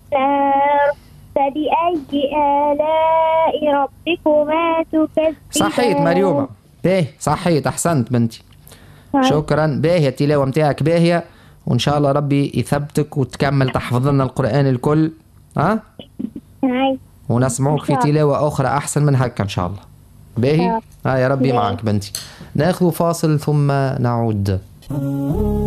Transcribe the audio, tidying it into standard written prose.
النار فبأي آلاء ربكما تكذبان. صحيت مريومة، باهي صحيت، أحسنت بنتي. شكرا، باهية التلاوة متاعك باهية، وإن شاء الله ربي يثبتك وتكمل تحفظ لنا القرآن الكل. ونسمعوك في تلاوة أخرى أحسن من هكا إن شاء الله. باهي. يا ربي معك بنتي. ناخذ فاصل ثم نعود.